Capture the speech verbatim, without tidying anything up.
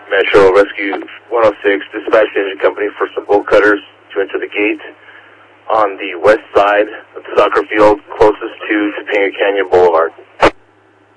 Metro Rescue one oh six, dispatch engine company for some bolt cutters to enter the gate on the west side of the soccer field closest to Topanga Canyon Boulevard.